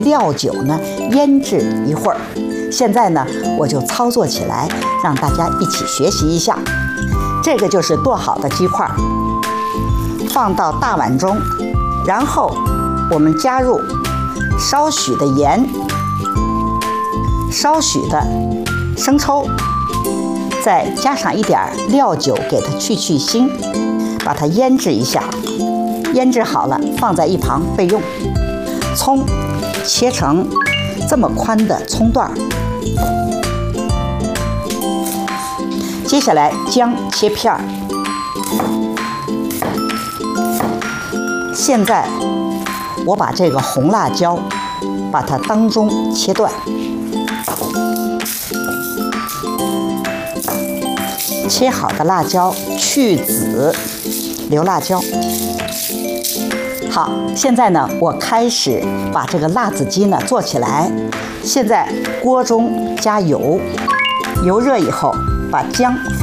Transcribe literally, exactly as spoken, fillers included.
料酒呢腌制一会儿。现在呢，我就操作起来，让大家一起学习一下。这个就是剁好的鸡块，放到大碗中，然后我们加入少许的盐，少许的生抽，再加上一点料酒，给它去去腥，把它腌制一下。腌制好了，放在一旁备用。葱切成这么宽的葱段儿。接下来姜切片儿。现在我把这个红辣椒，把它当中切断。切好的辣椒去籽，留辣椒。好，现在呢，我开始把这个辣子鸡呢做起来。现在锅中加油，油热以后，把姜放。